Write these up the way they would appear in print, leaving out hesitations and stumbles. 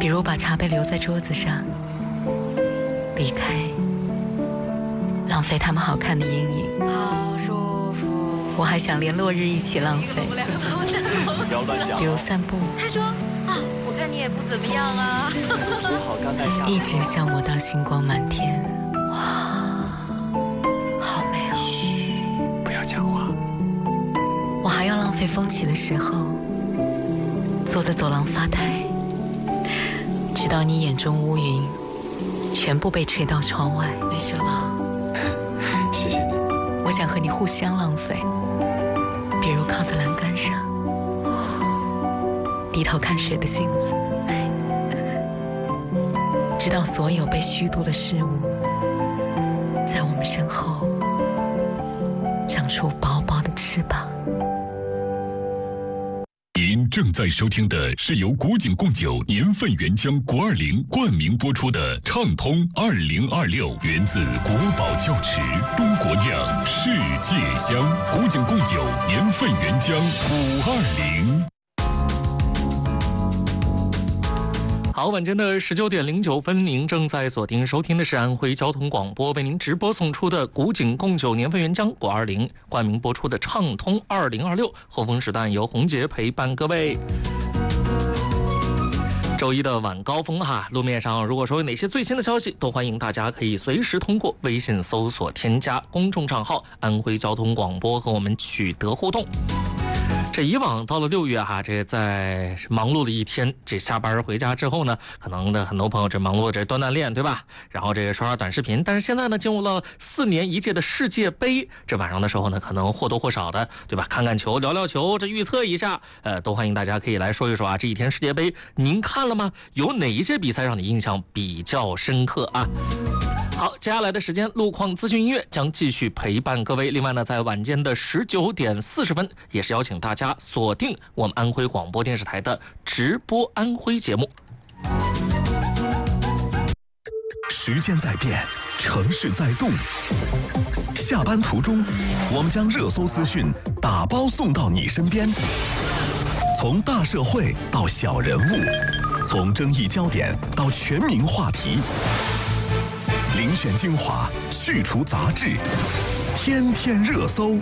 比如把茶杯留在桌子上，离开，浪费他们好看的阴影。 好舒服。 我还想连落日一起浪费， 不要乱讲。 比如散步。 他说啊，我看你也不怎么样啊。 正好刚刚下。 一直消磨到星光满天。哇，好美哦！ 嘘，不要讲话。 我还要浪费风起的时候，坐在走廊发呆，直到你眼中乌云全部被吹到窗外。没事了吧？ 谢谢你。 我想和你互相浪费，比如靠在栏杆上，低头看水的镜子，直到所有被虚度的事物在我们身后长出薄薄的翅膀。 您正在收听的是由古井贡酒年份原浆国20冠名播出的畅通2026，源自国宝窖池，中国酿，世界香。古井贡酒年份原浆520。 好，晚间的19点09分，您正在锁定收听的是安徽交通广播为您直播送出的古井贡酒年份原浆国20冠名播出的畅通2026，后风时段由红杰陪伴各位。周一的晚高峰哈，路面上如果说有哪些最新的消息，都欢迎大家可以随时通过微信搜索添加公众账号安徽交通广播和我们取得互动。这以往到了6月哈，这在忙碌的一天，这下班回家之后呢，可能的很多朋友这忙碌这锻炼，对吧？然后这个刷刷短视频。但是现在呢，进入了4年一届的世界杯，这晚上的时候呢，可能或多或少的，对吧？看看球，聊聊球，这预测一下，都欢迎大家可以来说一说啊。这一天世界杯您看了吗？有哪一些比赛让你印象比较深刻啊？好，接下来的时间，路况资讯音乐将继续陪伴各位。另外呢，在晚间的19点40分，也是邀请大家锁定我们安徽广播电视台的直播安徽节目。 时间在变，城市在动。下班途中，我们将热搜资讯打包送到你身边。从大社会到小人物，从争议焦点到全民话题。遴选精华，去除杂质，天天热搜。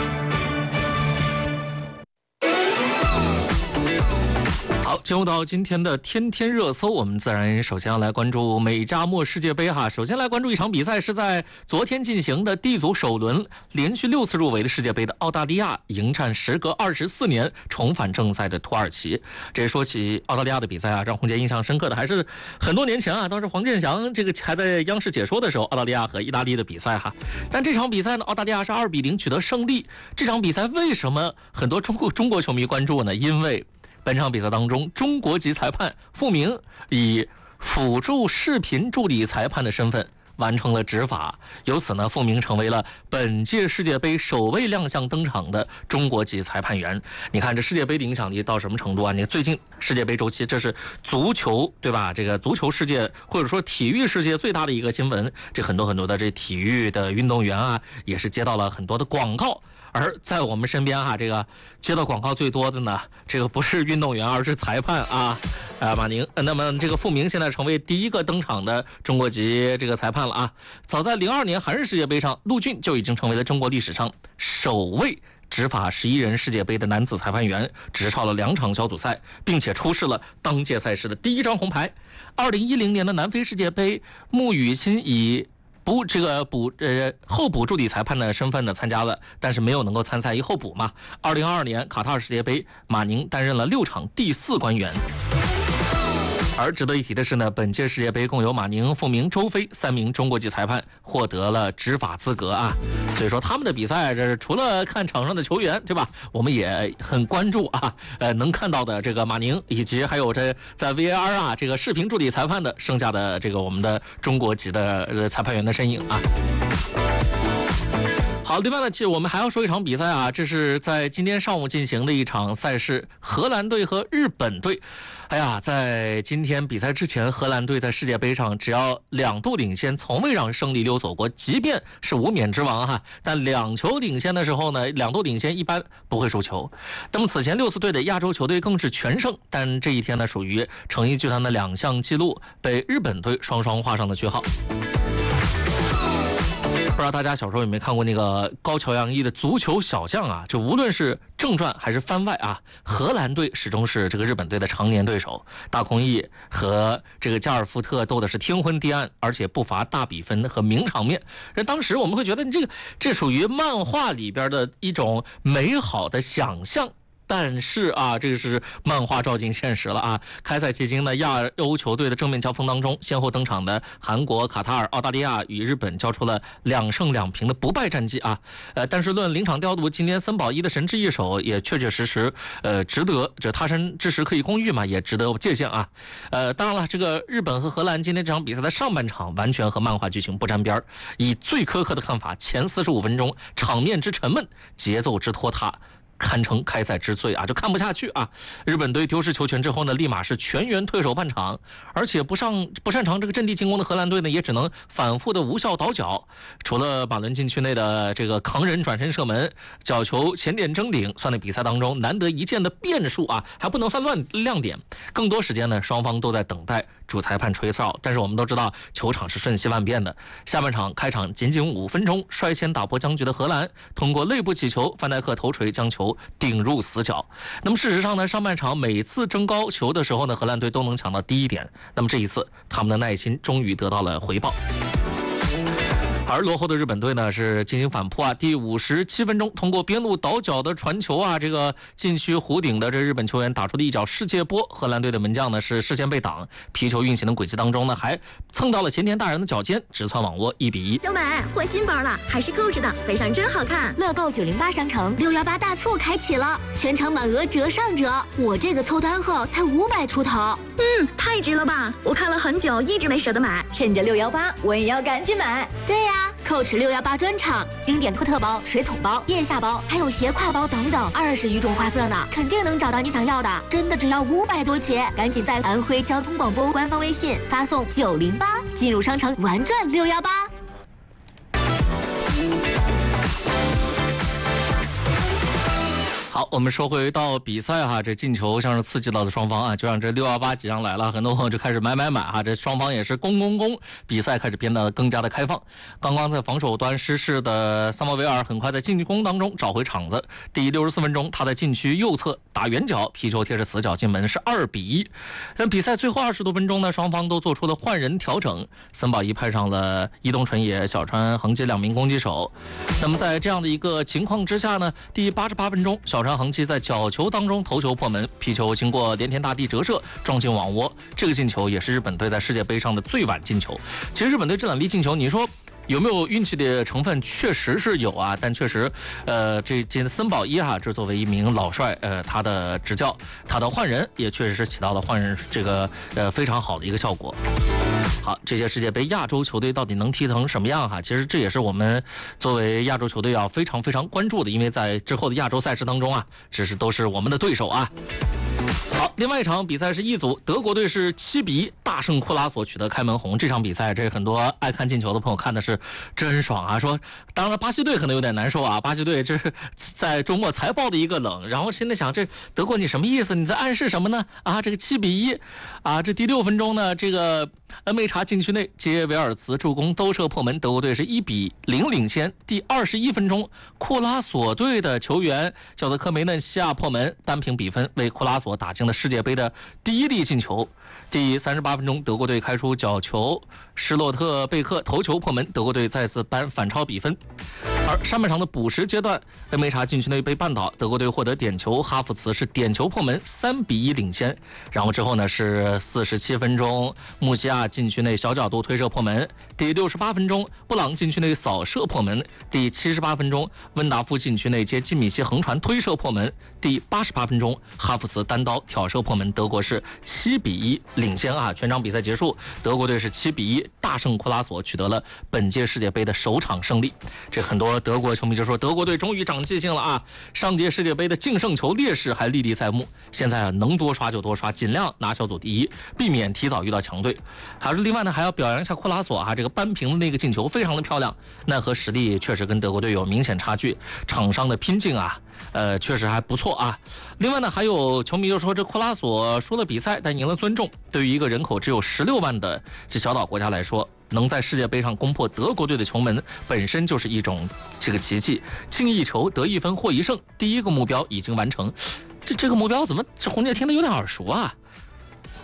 好，进入到今天的天天热搜，我们自然首先要来关注美加墨世界杯哈。首先来关注一场比赛，是在昨天进行的 D 组首轮，连续6次入围的世界杯的澳大利亚迎战时隔24年重返正赛的土耳其。这说起澳大利亚的比赛啊，让红杰印象深刻的还是很多年前啊，当时黄健翔这个还在央视解说的时候，澳大利亚和意大利的比赛哈。但这场比赛呢，澳大利亚是2比0取得胜利。这场比赛为什么很多中国球迷关注呢？因为本场比赛当中，中国籍裁判傅明以辅助视频助理裁判的身份完成了执法，由此呢，傅明成为了本届世界杯首位亮相登场的中国籍裁判员。你看这世界杯的影响力到什么程度啊？你最近世界杯周期，这是足球对吧？这个足球世界或者说体育世界最大的一个新闻，这很多的这体育的运动员啊，也是接到了很多的广告。而在我们身边哈，这个接到广告最多的呢，这个不是运动员，而是裁判啊，马宁。那么这个傅明现在成为第一个登场的中国籍这个裁判了啊。早在02年韩日世界杯上，陆俊就已经成为了中国历史上首位执法11人世界杯的男子裁判员，执照了2场小组赛，并且出示了当届赛事的第1张红牌。2010年的南非世界杯，穆雨欣以候补助理裁判的身份呢参加了，但是没有能够参赛，一候补嘛。2022年卡塔尔世界杯，马宁担任了6场第4官员。而值得一提的是呢，本届世界杯共有马宁、傅明、周飞3名中国籍裁判获得了执法资格啊。所以说他们的比赛，这除了看场上的球员，对吧？我们也很关注啊，能看到的这个马宁，以及还有这在 VAR 啊这个视频助理裁判的剩下的这个我们的中国籍的裁判员的身影啊。 好，另外呢，其实我们还要说一场比赛啊，这是在今天上午进行的一场赛事，荷兰队和日本队。哎呀，在今天比赛之前，荷兰队在世界杯上只要2度领先，从未让胜利溜走过，即便是无冕之王哈，但2球领先的时候呢，2度领先一般不会输球。那么此前6次对的亚洲球队更是全胜，但这一天呢，属于诚毅剧团的2项纪录被日本队双双画上了句号。不知道大家小时候有没有看过那个高桥阳一的足球小将啊？这无论是正传还是番外啊，荷兰队始终是这个日本队的常年对手。大空翼和这个加尔福特斗的是天昏地暗，而且不乏大比分和名场面。当时我们会觉得这属于漫画里边的一种美好的想象。但是啊，这个是漫画照进现实了啊！开赛期间呢，亚欧球队的正面交锋当中，先后登场的韩国、卡塔尔、澳大利亚与日本交出了2胜2平的不败战绩啊！但是论临场调度，今天森保一的神之一手也确确实实值得，这他山之石可以攻玉嘛，也值得借鉴啊！当然了，这个日本和荷兰今天这场比赛的上半场完全和漫画剧情不沾边，以最苛刻的看法，前45分钟场面之沉闷，节奏之拖沓，堪称开赛之最啊，就看不下去啊！日本队丢失球权之后呢，立马是全员退守半场，而且不擅长这个阵地进攻的荷兰队呢，也只能反复的无效倒脚。除了马伦禁区内的这个扛人转身射门、角球前点争顶，算在比赛当中难得一见的变数啊，还不能犯亮点。更多时间呢，双方都在等待主裁判吹哨。但是我们都知道，球场是瞬息万变的。下半场开场仅仅5分钟，率先打破僵局的荷兰通过内部起球，范戴克头锤将球顶入死角。那么事实上呢，上半场每次争高球的时候呢，荷兰队都能抢到第1点。那么这一次，他们的耐心终于得到了回报。而落后的日本队呢是进行反扑啊，第57分钟通过边路倒脚的传球啊，这个禁区弧顶的这日本球员打出的一脚世界波，荷兰队的门将呢是视线被挡，皮球运行的轨迹当中呢还蹭到了前田大人的脚尖，直窜网窝，1比1。 小美换新包了，还是购置的，背上真好看。 乐购908商城618大促开启了，全场满额折上折，我这个凑单后才500出头。 太值了吧！我看了很久，一直没舍得买，趁着618，我也要赶紧买。 对呀，Coach 618专场，经典托特包、水桶包、腋下包，还有斜挎包等等，20余种花色呢，肯定能找到你想要的。真的只要500多起，赶紧在安徽交通广播官方微信发送908，进入商城玩转618。 好，我们说回到比赛哈，这进球像是刺激到了双方啊，就让这618挤上来了，很多朋友就开始买哈，这双方也是攻，比赛开始变得更加的开放。刚刚在防守端失势的萨莫维尔很快在进攻当中找回场子，第64分钟他在禁区右侧打远角，皮球贴着死角进门，是2比1。但比赛最后20多分钟呢，双方都做出了换人调整，森保一派上了伊东纯也、小川恒基2名攻击手。那么在这样的一个情况之下呢，第88分钟小川恒基在角球当中头球破门，皮球经过连田大地折射撞进网窝，这个进球也是日本队在世界杯上的最晚进球。其实日本队这2粒进球，你说有没有运气的成分？确实是有啊，但确实，这森保一哈，这作为一名老帅，他的执教，他的换人也确实是起到了换人这个非常好的一个效果。好，这届世界杯亚洲球队到底能踢成什么样哈？其实这也是我们作为亚洲球队要非常关注的，因为在之后的亚洲赛事当中啊，都是我们的对手啊。好，另外一场比赛是一组，德国队是7比1大胜库拉索，取得开门红。这场比赛，这很多爱看进球的朋友看的是真爽啊！说，当然了，巴西队可能有点难受啊。巴西队这是在周末才爆的一个冷，然后现在想，这德国你什么意思？你在暗示什么呢？啊，这个7比1啊，这第6分钟呢，这个恩梅查禁区内杰维尔茨助攻兜射破门，德国队是1比0领先。第21分钟，库拉索队的球员叫做科梅嫩西亚破门，扳平比分，为库拉索打进了世界杯的第1粒进球。第38分钟，德国队开出角球，施洛特贝克头球破门，德国队再次反超比分。而上半场的补时阶段，恩梅查禁区内被绊倒，德国队获得点球，哈弗茨是点球破门，3比1领先。然后之后呢是47分钟，穆西亚禁区内小角度推射破门，第68分钟，布朗禁区内扫射破门，第78分钟，温达夫禁区内接基米希横传推射破门，第88分钟，哈弗茨单刀挑射破门，德国是7比1领先啊！全场比赛结束，德国队是7比1大胜库拉索，取得了本届世界杯的首场胜利。这很多德国球迷就说德国队终于长记性了啊！上届世界杯的净胜球劣势还历历在目，现在啊能多刷就多刷，尽量拿小组第一，避免提早遇到强队。还是另外呢，还要表扬一下库拉索啊，这个扳平的那个进球非常的漂亮，奈何实力确实跟德国队有明显差距，场上的拼劲啊。确实还不错啊。另外呢，还有球迷就说这库拉索输了比赛，但赢了尊重。对于一个人口只有16万的这小岛国家来说，能在世界杯上攻破德国队的球门，本身就是一种这个奇迹。进一球得1分获1胜，第一个目标已经完成。这个目标怎么这红姐听得有点耳熟啊？